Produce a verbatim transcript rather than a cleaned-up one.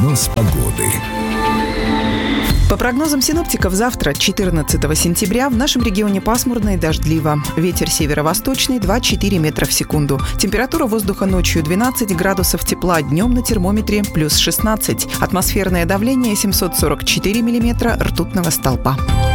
Прогноз погоды. По прогнозам синоптиков, завтра, четырнадцатого сентября, в нашем регионе пасмурно и дождливо. Ветер северо-восточный два-четыре метра в секунду. Температура воздуха ночью двенадцать градусов тепла, днем на термометре плюс шестнадцать. Атмосферное давление семьсот сорок четыре миллиметра ртутного столба.